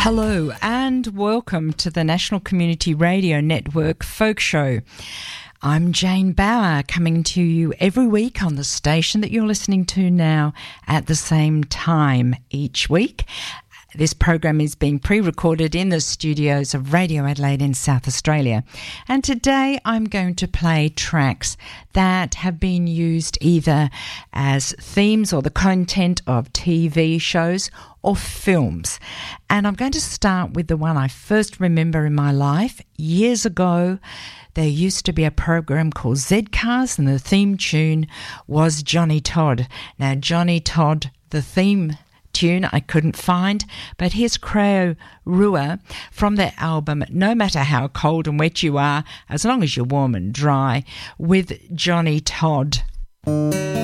Hello and welcome to the National Community Radio Network Folk Show. I'm Jane Bauer, coming to you every week on the station that you're listening to now at the same time each week. This program is being pre-recorded in the studios of Radio Adelaide in South Australia. And today I'm going to play tracks that have been used either as themes or the content of TV shows or films. And I'm going to start with the one I first remember in my life. Years ago, there used to be a program called Z-Cars, and the theme tune was Johnny Todd. Now, Johnny Todd, the theme tune I couldn't find, but here's Creo Rua from their album No Matter How Cold and Wet You Are, as long as you're warm and dry, with Johnny Todd.